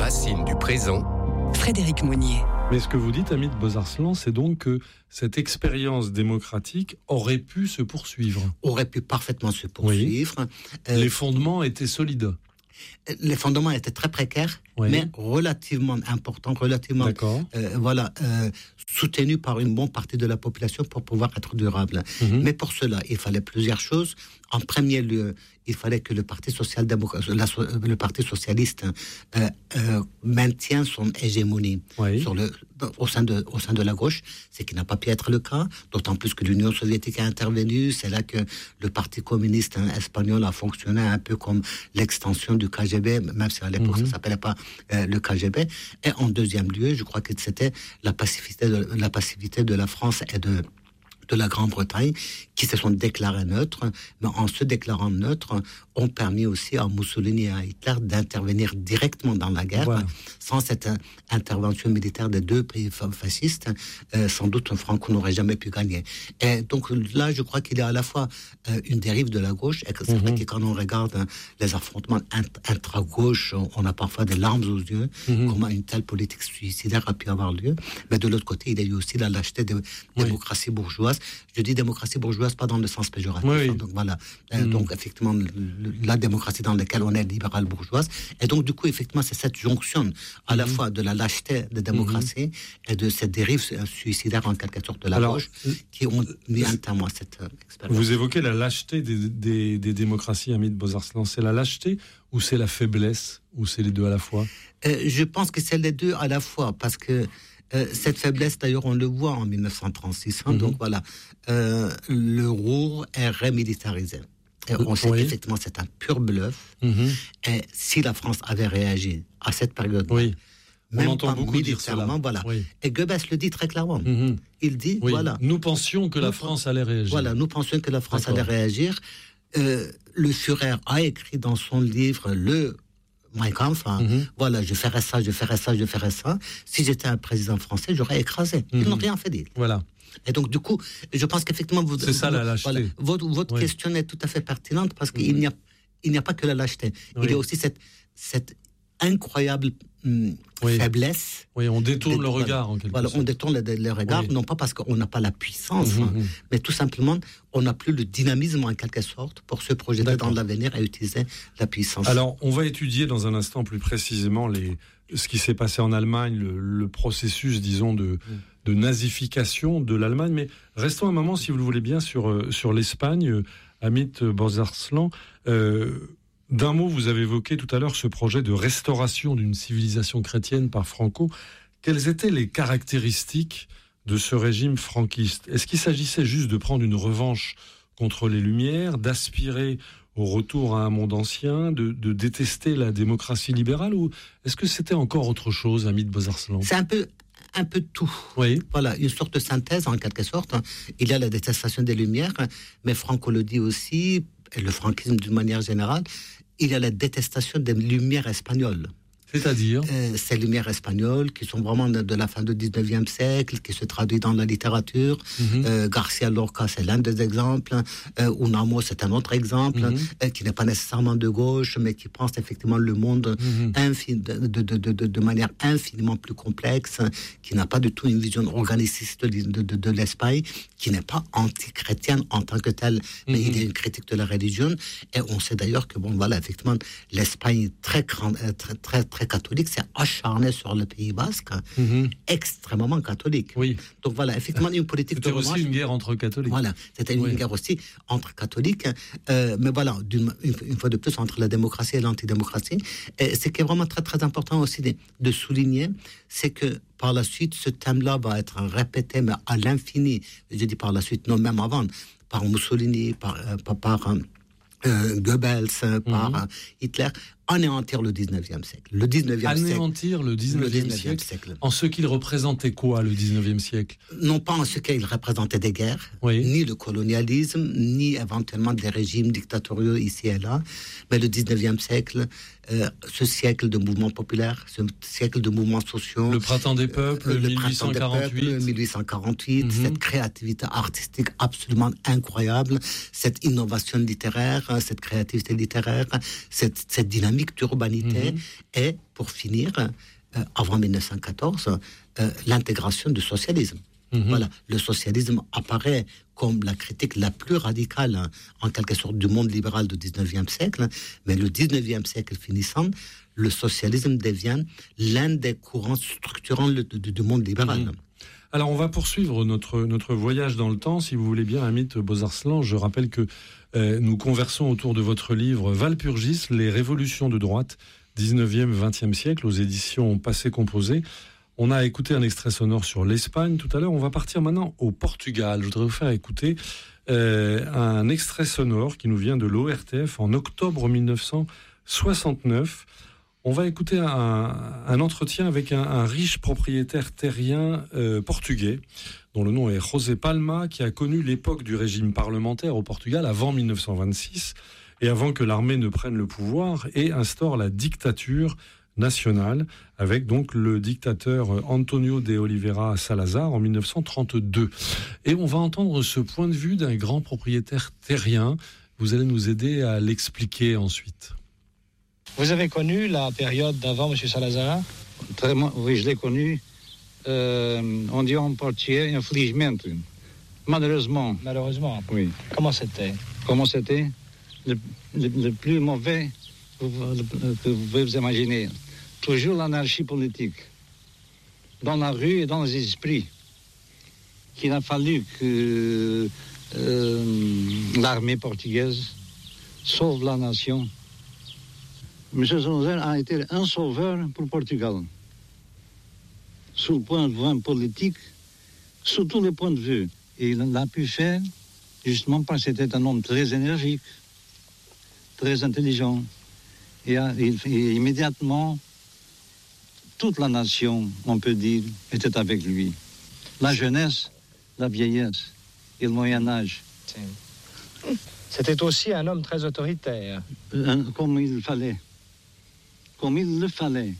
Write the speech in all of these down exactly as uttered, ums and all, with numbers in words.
racines du présent. Frédéric Monnier. Mais ce que vous dites, Hamid Bozarslan, c'est donc que cette expérience démocratique aurait pu se poursuivre. Aurait pu parfaitement se poursuivre. Oui. Euh, Les fondements étaient solides. Les fondements étaient très précaires, oui. mais relativement importants, relativement euh, voilà, euh, soutenus par une bonne partie de la population pour pouvoir être durables. Mm-hmm. Mais pour cela, il fallait plusieurs choses. En premier lieu, il fallait que le Parti social-démocrate, le Parti socialiste euh, euh, maintienne son hégémonie oui. sur le, au, sein de, au sein de la gauche, ce qui n'a pas pu être le cas, d'autant plus que l'Union soviétique a intervenu. C'est là que le Parti communiste hein, espagnol a fonctionné un peu comme l'extension du K G B, même si à l'époque mm-hmm. ça ne s'appelait pas euh, le K G B. Et en deuxième lieu, je crois que c'était la passivité de la, passivité de la France et de de la Grande-Bretagne, qui se sont déclarés neutres, mais en se déclarant neutres, ont permis aussi à Mussolini et à Hitler d'intervenir directement dans la guerre. Voilà. Sans cette euh, intervention militaire des deux pays fascistes, euh, sans doute Franco n'aurait jamais pu gagner. Et donc là, je crois qu'il y a à la fois euh, une dérive de la gauche, et que c'est mm-hmm. vrai que quand on regarde hein, les affrontements int- intra-gauche, on a parfois des larmes aux yeux, mm-hmm. comment une telle politique suicidaire a pu avoir lieu. Mais de l'autre côté, il y a eu aussi la lâcheté de oui. démocratie bourgeoise. Je dis démocratie bourgeoise, pas dans le sens péjoratif. Oui. Donc voilà. Euh, mmh. Donc effectivement, le, la démocratie dans laquelle on est libérale bourgeoise. Et donc du coup, effectivement, c'est cette jonction à mmh. la fois de la lâcheté de démocratie mmh. et de cette dérive suicidaire en quelque sorte de la Alors, gauche qui ont mis un terme à cette euh, expérience. Vous évoquez la lâcheté des, des, des démocraties, Hamid Bozarslan. C'est la lâcheté ou c'est la faiblesse ou c'est les deux à la fois euh, Je pense que c'est les deux à la fois parce que Euh, cette faiblesse, d'ailleurs, on le voit en dix-neuf cent trente-six. Hein, mmh. Donc voilà, euh, le Ruhr est remilitarisé. Et on sait oui. qu'effectivement, c'est un pur bluff. Mmh. Et si la France avait réagi à cette période-là, oui. même on entend beaucoup militairement, dire voilà. Oui. Et Goebbels le dit très clairement. Mmh. Il dit, oui. voilà. Nous pensions que la nous, France allait réagir. Voilà, nous pensions que la France D'accord. allait réagir. Euh, le Führer a écrit dans son livre le Mein Kampf, hein, mm-hmm. voilà, je ferais ça, je ferais ça, je ferais ça. Si j'étais un président français, j'aurais écrasé. Ils mm-hmm. n'ont rien fait dire. Voilà. Et donc, du coup, je pense qu'effectivement, vous, c'est ça vous, la lâcheté. Voilà, votre votre oui. question est tout à fait pertinente parce qu'il mm-hmm. n'y a, il n'y a pas que la lâcheté. Oui. Il y a aussi cette, cette incroyable hum, oui. faiblesse. Oui, on détourne de, le regard voilà, en quelque voilà, sorte. On détourne le, le regard, oui. non pas parce qu'on n'a pas la puissance, mmh, hein, mmh. mais tout simplement, on n'a plus le dynamisme en quelque sorte pour se projeter D'accord. dans l'avenir et utiliser la puissance. Alors, on va étudier dans un instant plus précisément les, ce qui s'est passé en Allemagne, le, le processus, disons, de, mmh. de nazification de l'Allemagne. Mais restons un moment, si vous le voulez bien, sur, sur l'Espagne. Hamid Bozarslan, euh, d'un mot, vous avez évoqué tout à l'heure ce projet de restauration d'une civilisation chrétienne par Franco. Quelles étaient les caractéristiques de ce régime franquiste ? Est-ce qu'il s'agissait juste de prendre une revanche contre les Lumières, d'aspirer au retour à un monde ancien, de, de détester la démocratie libérale, ou est-ce que c'était encore autre chose, Hamid Bozarslan ? C'est un peu... un peu de tout. Oui. Voilà, une sorte de synthèse en quelque sorte. Il y a la détestation des Lumières, mais Franco le dit aussi, et le franquisme d'une manière générale, il y a la détestation des Lumières espagnoles. C'est-à-dire euh, Ces Lumières espagnoles qui sont vraiment de, de la fin du dix-neuvième siècle, qui se traduisent dans la littérature. Mm-hmm. Euh, Garcia Lorca, c'est l'un des exemples. Euh, Unamo, c'est un autre exemple, mm-hmm. euh, qui n'est pas nécessairement de gauche, mais qui pense effectivement le monde mm-hmm. infin- de, de, de, de, de manière infiniment plus complexe, qui n'a pas du tout une vision organiciste de, de, de, de l'Espagne, qui n'est pas anti-chrétienne en tant que telle, mais mm-hmm. il y a une critique de la religion. Et on sait d'ailleurs que, bon, voilà, effectivement, l'Espagne est très, très, très, très, très catholique, c'est acharné sur le Pays Basque, mm-hmm. extrêmement catholique. Oui. Donc voilà, effectivement, une politique c'était de aussi revanche. Une guerre entre catholiques. Voilà, c'était une oui. guerre aussi entre catholiques, euh, mais voilà, d'une, une, une fois de plus, entre la démocratie et l'antidémocratie. Et ce qui est vraiment très, très important aussi de, de souligner, c'est que par la suite, ce thème-là va être répété, mais à l'infini. Je dis par la suite, non, même avant, par Mussolini, par, euh, par, par euh, Goebbels, mm-hmm. par euh, Hitler. Anéantir le dix-neuvième siècle. Le dix-neuvième Anéantir siècle, le dix-neuvième siècle, siècle. En ce qu'il représentait quoi, le dix-neuvième siècle ? Non pas en ce qu'il représentait des guerres, oui. ni le colonialisme, ni éventuellement des régimes dictatoriaux ici et là, mais le dix-neuvième siècle, euh, ce siècle de mouvements populaires, ce siècle de mouvements sociaux. Le printemps des peuples, euh, le mille huit cent quarante-huit. Peuple, mille huit cent quarante-huit, mm-hmm. cette créativité artistique absolument incroyable, cette innovation littéraire, cette créativité littéraire, cette, cette dynamique dynamique d'urbanité mmh. et, pour finir, euh, avant mille neuf cent quatorze, euh, l'intégration du socialisme. Mmh. Voilà, le socialisme apparaît comme la critique la plus radicale, hein, en quelque sorte, du monde libéral du dix-neuvième siècle, hein, mais le dix-neuvième siècle finissant, le socialisme devient l'un des courants structurants du, du, du monde libéral. Mmh. Alors, on va poursuivre notre, notre voyage dans le temps, si vous voulez bien, Amit Bozarselan. Je rappelle que euh, nous conversons autour de votre livre Walpurgis, les révolutions de droite, dix-neuvième vingtième siècle, aux éditions Passé Composé. On a écouté un extrait sonore sur l'Espagne tout à l'heure. On va partir maintenant au Portugal. Je voudrais vous faire écouter euh, un extrait sonore qui nous vient de l'O R T F en octobre mille neuf cent soixante-neuf. On va écouter un, un entretien avec un, un riche propriétaire terrien euh, portugais, dont le nom est José Palma, qui a connu l'époque du régime parlementaire au Portugal avant mille neuf cent vingt-six et avant que l'armée ne prenne le pouvoir et instaure la dictature nationale, avec donc le dictateur Antonio de Oliveira Salazar en mille neuf cent trente-deux. Et on va entendre ce point de vue d'un grand propriétaire terrien. Vous allez nous aider à l'expliquer ensuite. Vous avez connu la période d'avant M. Salazar? Très, oui, je l'ai connu. Euh, on dit en portugais, infelizmente. Malheureusement. Malheureusement? Oui. Comment c'était? Comment c'était? Le, le, le plus mauvais que vous pouvez vous imaginer. Toujours l'anarchie politique. Dans la rue et dans les esprits. Qu'il a fallu que euh, l'armée portugaise sauve la nation. M. Salazar a été un sauveur pour Portugal. Sous le point de vue politique, sous tous les points de vue. Et il l'a pu faire justement parce que c'était un homme très énergique, très intelligent. Et, et, et immédiatement, toute la nation, on peut dire, était avec lui. La jeunesse, la vieillesse et le Moyen-Âge. C'était aussi un homme très autoritaire. Un, comme il fallait. Comme il le fallait.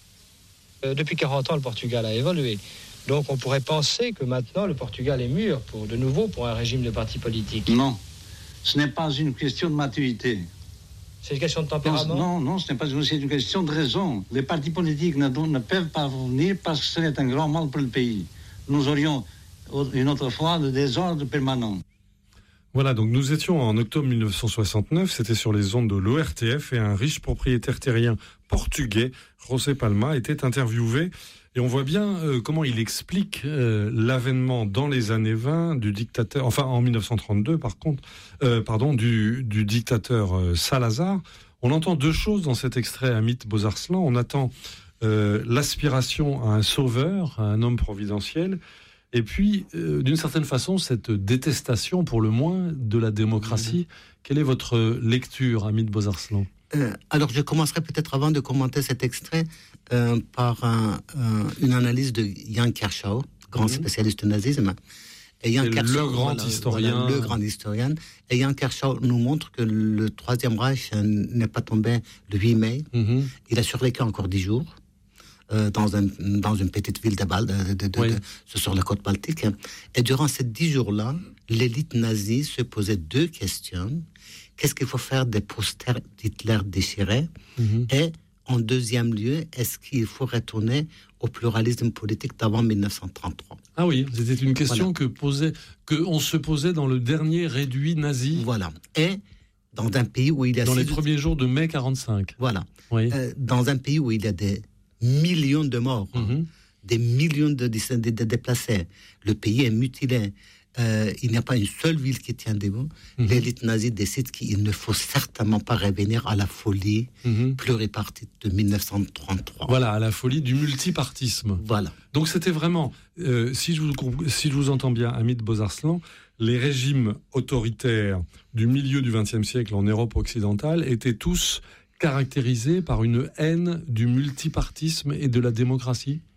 Euh, depuis quarante ans, le Portugal a évolué. Donc on pourrait penser que maintenant, le Portugal est mûr, pour, de nouveau, pour un régime de parti politique. Non, ce n'est pas une question de maturité. C'est une question de tempérament? Non, non, ce n'est pas une, c'est une question de raison. Les partis politiques ne, ne peuvent pas venir parce que ce serait un grand mal pour le pays. Nous aurions une autre fois le désordre permanent. Voilà, donc nous étions en octobre mille neuf cent soixante-neuf, c'était sur les ondes de l'O R T F et un riche propriétaire terrien portugais, José Palma, était interviewé. Et on voit bien euh, comment il explique euh, l'avènement dans les années vingt du dictateur, enfin en mille neuf cent trente-deux par contre, euh, pardon, du, du dictateur euh, Salazar. On entend deux choses dans cet extrait, Amit Bozarselan. On attend euh, l'aspiration à un sauveur, à un homme providentiel, et puis euh, d'une certaine façon cette détestation pour le moins de la démocratie. Mmh. Quelle est votre lecture, Amit Bozarselan? Euh, alors, je commencerai peut-être avant de commenter cet extrait euh, par un, euh, une analyse de Jan Kershaw, grand mmh. spécialiste du nazisme. Et Jan Kershaw, le grand voilà, historien. Voilà, le grand historien. Et Jan Kershaw nous montre que le Troisième Reich n'est pas tombé le huit mai. Mmh. Il a survécu encore dix jours euh, dans, un, dans une petite ville de, de, de, de, oui. de, de sur la côte baltique. Et durant ces dix jours-là, l'élite nazie se posait deux questions. Qu'est-ce qu'il faut faire des posters d'Hitler déchirés? Mmh. Et en deuxième lieu, est-ce qu'il faut retourner au pluralisme politique d'avant mille neuf cent trente-trois? Ah oui, c'était une question voilà. que posait, que on se posait dans le dernier réduit nazi. Voilà. Et dans un pays où il y a... Dans les premiers jours de mai quarante-cinq. Voilà. Oui. Euh, dans un pays où il y a des millions de morts, mmh. des millions de, de, de, de déplacés, le pays est mutilé. Euh, il n'y a pas une seule ville qui tient debout. Mmh. L'élite nazie décide qu'il ne faut certainement pas revenir à la folie mmh. pluripartite de mille neuf cent trente-trois. Voilà, à la folie du multipartisme. Voilà. Donc c'était vraiment, euh, si, je vous, si je vous entends bien, Amit Bozarselan, les régimes autoritaires du milieu du vingtième siècle en Europe occidentale étaient tous caractérisés par une haine du multipartisme et de la démocratie.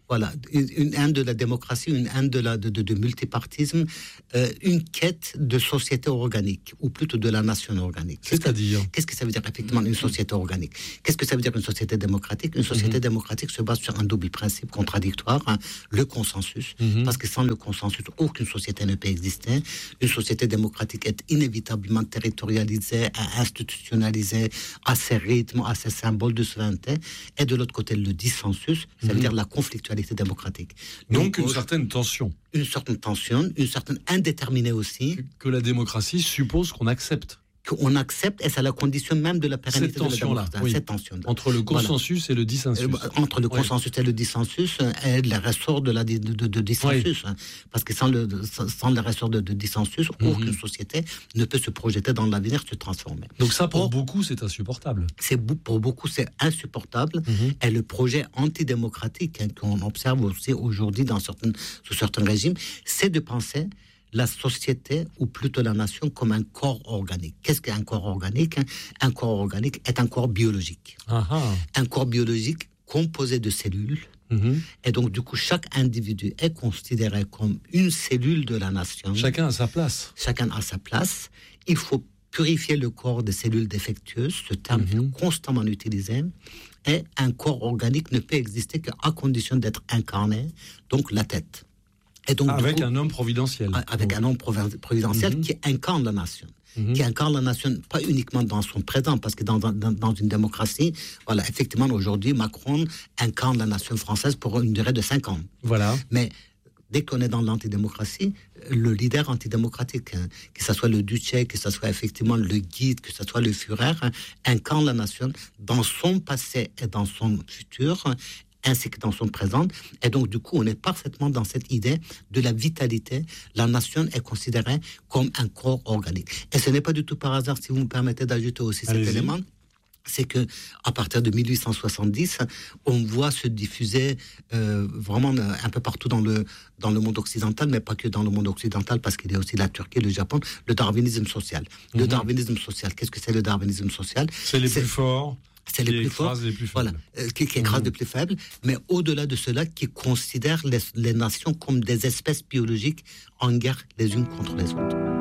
Voilà, une, une haine de la démocratie, une haine de, la, de, de, de multipartisme, euh, une quête de société organique, ou plutôt de la nation organique. Qu'est-ce C'est-à-dire que, Qu'est-ce que ça veut dire effectivement une société organique? Qu'est-ce que ça veut dire une société démocratique? Une société mm-hmm. démocratique se base sur un double principe contradictoire, hein, le consensus, mm-hmm. parce que sans le consensus, aucune société ne peut exister. Une société démocratique est inévitablement territorialisée, institutionnalisée, à ses rythmes, à ses symboles de souveraineté. Et de l'autre côté, le dissensus, ça veut mm-hmm. dire la conflictualité démocratique. Donc, Donc une certaine tension. Une certaine tension, une certaine indéterminée aussi. Que la démocratie suppose qu'on accepte. Qu'on accepte, et c'est la condition même de la pérennité cette tension de la démocratie. Oui. Cette tension-là. Entre le consensus voilà. et le dissensus. Entre le oui. consensus et le dissensus, et le ressort de, la, de, de, de dissensus. Oui. Parce que sans le, sans le ressort de, de dissensus, mm-hmm. aucune société ne peut se projeter dans l'avenir, se transformer. Donc ça, pour Or, beaucoup, c'est insupportable. C'est, pour beaucoup, c'est insupportable. Mm-hmm. Et le projet antidémocratique hein, qu'on observe aussi aujourd'hui dans certaines, sous certains régimes, c'est de penser la société, ou plutôt la nation, comme un corps organique. Qu'est-ce qu'un corps organique? Un corps organique est un corps biologique. Aha. Un corps biologique composé de cellules. Mm-hmm. Et donc, du coup, chaque individu est considéré comme une cellule de la nation. Chacun a sa place. Chacun a sa place. Il faut purifier le corps des cellules défectueuses. Ce terme mm-hmm. est constamment utilisé. Et un corps organique ne peut exister qu'à condition d'être incarné, donc la tête. Et donc, avec coup, un homme providentiel. Avec donc. un homme providentiel mmh. qui incarne la nation. Mmh. Qui incarne la nation, pas uniquement dans son présent, parce que dans, dans, dans une démocratie, voilà, effectivement, aujourd'hui, Macron incarne la nation française pour une durée de cinq ans. Voilà. Mais dès qu'on est dans l'antidémocratie, le leader antidémocratique, hein, que ce soit le Duce, que ce soit effectivement le guide, que ce soit le Führer, hein, incarne la nation dans son passé et dans son futur, hein, ainsi que dans son présent. Et donc, du coup, on est parfaitement dans cette idée de la vitalité. La nation est considérée comme un corps organique. Et ce n'est pas du tout par hasard, si vous me permettez d'ajouter aussi Allez-y. cet élément, c'est que à partir de dix-huit cent soixante-dix, on voit se diffuser euh, vraiment un peu partout dans le, dans le monde occidental, mais pas que dans le monde occidental, parce qu'il y a aussi la Turquie, le Japon, le darwinisme social. Mm-hmm. Le darwinisme social, qu'est-ce que c'est le darwinisme social? C'est les c'est... plus forts. C'est les plus forts, les plus voilà, euh, qui, qui écrase mmh. les plus faibles, mais au-delà de cela, qui considère les, les nations comme des espèces biologiques en guerre les unes contre les autres.